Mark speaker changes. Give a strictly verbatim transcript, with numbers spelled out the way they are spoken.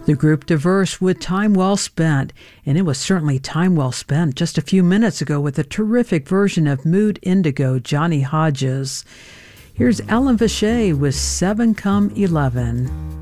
Speaker 1: The group Diverse with Time Well Spent, and it was certainly time well spent just a few minutes ago with a terrific version of Mood Indigo, Johnny Hodges. Here's Ellen Vacher with seven come eleven.